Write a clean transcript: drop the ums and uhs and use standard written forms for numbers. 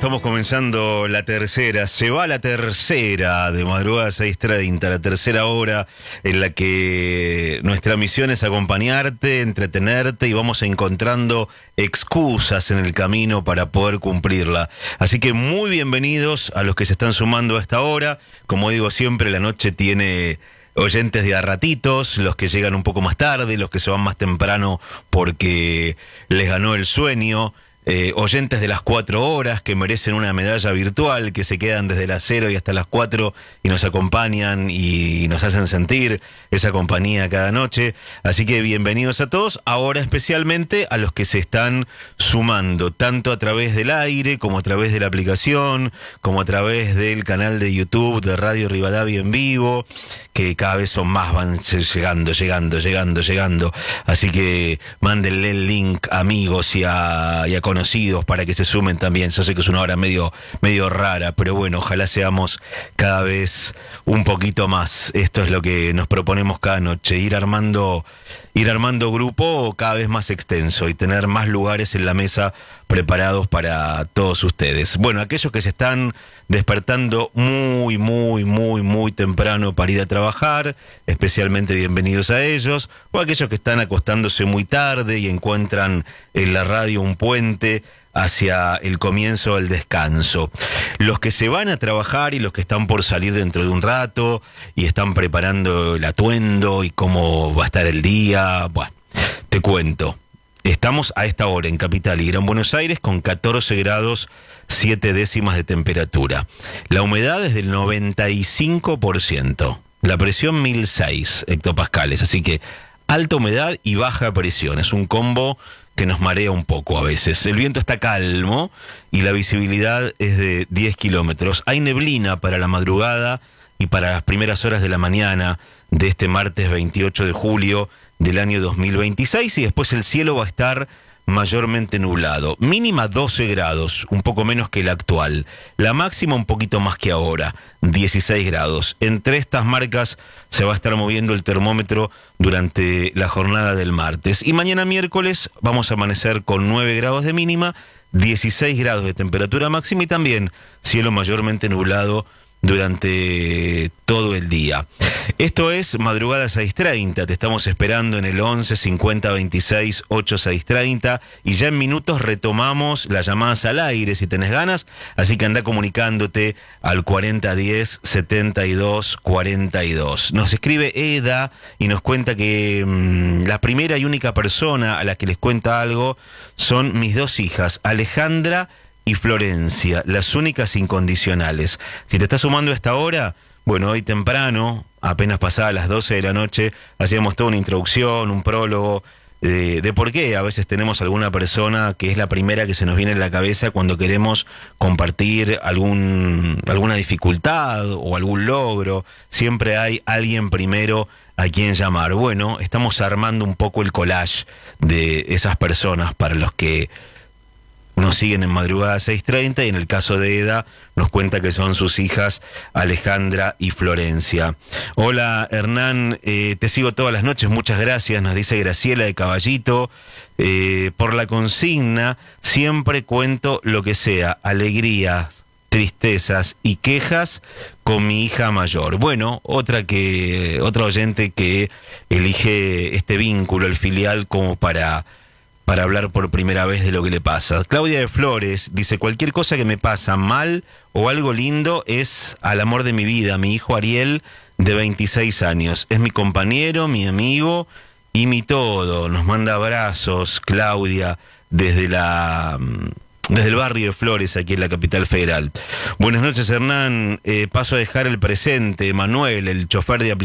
estamos comenzando la tercera, se va la tercera de madrugada 6:30, la tercera hora en la que nuestra misión es acompañarte, entretenerte y vamos encontrando excusas en el camino para poder cumplirla. Así que muy bienvenidos a los que se están sumando a esta hora. Como digo siempre, la noche tiene oyentes de a ratitos, los que llegan un poco más tarde, los que se van más temprano porque les ganó el sueño. Oyentes de las 4 horas que merecen una medalla virtual, que se quedan desde las 0 y hasta las 4 y nos acompañan y nos hacen sentir esa compañía cada noche. Así que bienvenidos a todos, ahora especialmente a los que se están sumando, tanto a través del aire, como a través de la aplicación, como a través del canal de YouTube de Radio Rivadavia en vivo, que cada vez son más, van llegando. Así que mándenle el link a amigos y a conocidos para que se sumen también. Yo sé que es una hora medio rara, pero bueno, ojalá seamos cada vez un poquito más. Esto es lo que nos proponemos cada noche, ir armando grupo cada vez más extenso y tener más lugares en la mesa preparados para todos ustedes. Bueno, aquellos que se están despertando muy temprano para ir a trabajar, especialmente bienvenidos a ellos, o aquellos que están acostándose muy tarde y encuentran en la radio un puente hacia el comienzo del descanso. Los que se van a trabajar y los que están por salir dentro de un rato y están preparando el atuendo y cómo va a estar el día, bueno, te cuento. Estamos a esta hora en Capital y Gran Buenos Aires con 14 grados 7 décimas de temperatura. La humedad es del 95%. La presión 1006 hectopascales. Así que alta humedad y baja presión. Es un combo que nos marea un poco a veces. El viento está calmo y la visibilidad es de 10 kilómetros. Hay neblina para la madrugada y para las primeras horas de la mañana de este martes 28 de julio del año 2026 y después el cielo va a estar mayormente nublado. Mínima 12 grados, un poco menos que la actual. La máxima un poquito más que ahora, 16 grados. Entre estas marcas se va a estar moviendo el termómetro durante la jornada del martes. Y mañana miércoles vamos a amanecer con 9 grados de mínima, 16 grados de temperatura máxima y también cielo mayormente nublado durante todo el día. Esto es Madrugada 6:30, te estamos esperando en el 11 50 26 8 630 y ya en minutos retomamos las llamadas al aire si tenés ganas, así que anda comunicándote al 4010 72 42. Nos escribe Eda y nos cuenta que la primera y única persona a la que les cuenta algo son mis dos hijas, Alejandra y Florencia, las únicas incondicionales. Si te estás sumando a esta hora, bueno, hoy temprano, apenas pasadas las 12 de la noche, hacíamos toda una introducción, un prólogo de por qué a veces tenemos alguna persona que es la primera que se nos viene en la cabeza cuando queremos compartir alguna dificultad o algún logro. Siempre hay alguien primero a quien llamar. Bueno, estamos armando un poco el collage de esas personas para los que nos siguen en Madrugada 6:30 y en el caso de Eda nos cuenta que son sus hijas Alejandra y Florencia. Hola Hernán, te sigo todas las noches, muchas gracias, nos dice Graciela de Caballito. Por la consigna, siempre cuento lo que sea, alegrías, tristezas y quejas con mi hija mayor. Bueno, otra oyente que elige este vínculo, el filial, como para hablar por primera vez de lo que le pasa. Claudia de Flores dice, cualquier cosa que me pasa mal o algo lindo es al amor de mi vida, mi hijo Ariel, de 26 años. Es mi compañero, mi amigo y mi todo. Nos manda abrazos, Claudia, desde el barrio de Flores, aquí en la capital federal. Buenas noches, Hernán. Paso a dejar el presente. Manuel, el chofer de aplicación.